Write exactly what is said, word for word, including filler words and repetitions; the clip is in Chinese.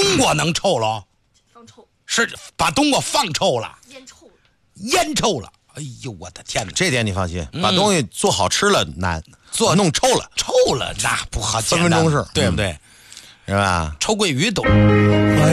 冬瓜能臭了？ 放臭。 是把冬瓜放臭了？ 腌臭了。 腌臭了。哎呦，我的天哪！ 这点你放心，把东西做好吃了难，做弄臭了， 臭了那不好， 分分钟是， 对不对？ 是吧？ 臭鳜鱼都。